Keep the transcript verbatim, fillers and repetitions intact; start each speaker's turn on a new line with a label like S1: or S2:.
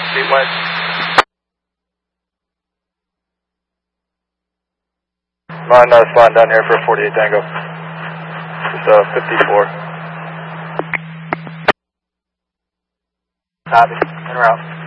S1: feet wide. Line, uh, flying down here for forty-eight Tango. Just uh, fifty-four.
S2: Copy. En route.